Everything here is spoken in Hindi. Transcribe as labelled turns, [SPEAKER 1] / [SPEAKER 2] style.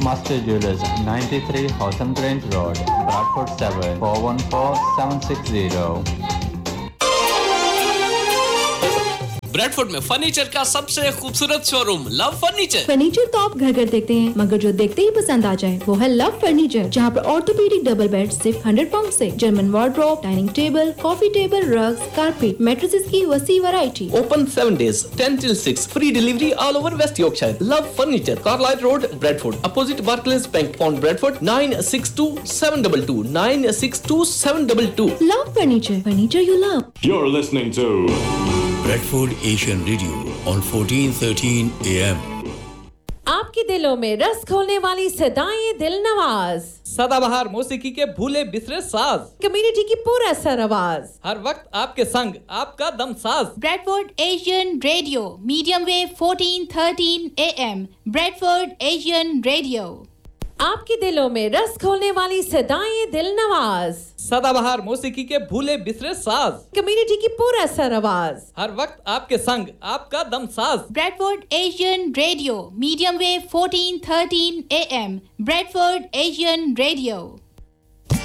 [SPEAKER 1] Master Jewelers, 93 Houghton Grange Road, Bradford 7 414760.
[SPEAKER 2] Bradford में फर्नीचर का सबसे खूबसूरत शोरूम लव फर्नीचर।
[SPEAKER 3] फर्नीचर तो आप घर घर देखते हैं, मगर जो देखते ही पसंद आ जाए वो है लव फर्नीचर, जहाँ पर ऑर्थोपेडिक डबल बेड सिर्फ 100 पाउंड से, German wardrobe, dining table, coffee table, rugs, carpet, mattresses की वसी variety.
[SPEAKER 2] Open 7 days 10 till 6, free delivery all over West Yorkshire. Love Furniture, Carlisle Road, Bradford, opposite Barclays Bank, Pond Bradford, 962722 962722.
[SPEAKER 3] Love Furniture, furniture you love.
[SPEAKER 4] You're listening to
[SPEAKER 5] Bradford Asian Radio on 1413 AM.
[SPEAKER 6] आपके दिलों में रस खोलने वाली सदाएं दिल नवाज,
[SPEAKER 7] सदाबहार मौसीकी के भूले बिसरे साज,
[SPEAKER 6] कम्युनिटी की पूरा सर आवाज,
[SPEAKER 7] हर वक्त आपके संग आपका दम साज।
[SPEAKER 8] Bradford Asian Radio, medium wave 1413 AM. Bradford Asian Radio.
[SPEAKER 6] आपके दिलों में रस खोलने वाली सदाएं दिल नवाज,
[SPEAKER 7] सदाबहार मौसीकी के भूले बिसरे साज,
[SPEAKER 6] कम्युनिटी की पूरा सर आवाज,
[SPEAKER 7] हर वक्त आपके संग आपका दम साज।
[SPEAKER 8] Bradford Asian Radio, medium wave 1413 AM. Bradford Asian Radio.